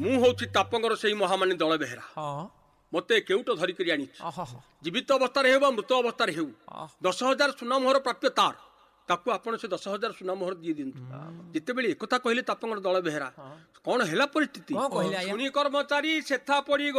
ମୁଁ ହଉଛି ତାପଙ୍ଗର ସେଇ ମହାମାନି ଦଳ ବେହେରା। ହଁ ମତେ କେଉଟ ଧରିକରି ଆଣିଛି। ଓହୋ ଜୀବିତ ଅବସ୍ଥାରେ ହେଉ ବା ମୃତ ଅବସ୍ଥାରେ ହେଉ 10,000 ସୁନାମୋହର ପ୍ରାପ୍ୟ ତାର। ତାକୁ ଆପଣ ସେ 10,000 ସୁନାମୋହର দিয়ে ଦିଅନ୍ତୁ। ଯେତେବେଳେ ଏକଥା କହିଲେ ତାପଙ୍ଗର ଦଳ ବେହେରା, କଣ ହେଲା ପରିସ୍ଥିତି କଣ କହିଲେ ଆଜ୍ଞା? ଶୁଣି କର୍ମଚାରୀ ସେଥା ପଡି